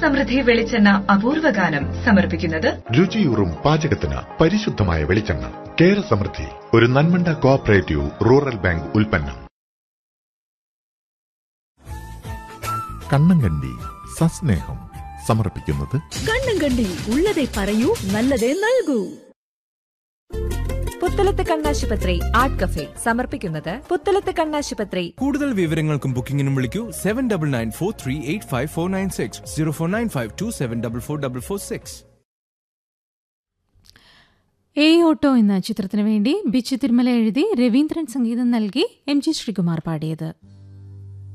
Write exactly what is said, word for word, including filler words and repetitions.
സമൃദ്ധി വെളിച്ചെണ്ണ അപൂർവ ഗാനം സമർപ്പിക്കുന്നത് രുചിയൂറും പാചകത്തിന് പരിശുദ്ധമായ വെളിച്ചെണ്ണ. കേര സമൃദ്ധി, ഒരു നന്മണ്ട കോഓപ്പറേറ്റീവ് റൂറൽ ബാങ്ക് ഉൽപ്പന്നം. കണ്ണങ്കണ്ടി സസ്നേഹം സമർപ്പിക്കുന്നത് കണ്ണങ്കണ്ടി ഉള്ളതേ പറയൂ, നല്ലതേ നൽകൂ. പുത്തലത്ത് കണ്ണാശുപത്രി ആർട്ട് കഫേ സമർപ്പിക്കുന്നത് പുത്തലത്ത് കണ്ണാശുപത്രി. കൂടുതൽ വിവരങ്ങൾക്കും ബുക്കിംഗിനും വിളിക്കൂ seven double nine four three eight five four nine six zero four nine five to seven double four double four six. A auto എന്ന ചിത്രത്തിനു വേണ്ടി ബിച്ചു തിരുമല എഴുതി രവീന്ദ്രൻ സംഗീതം നൽകി എം ജി ശ്രീകുമാർ പാടിയത്.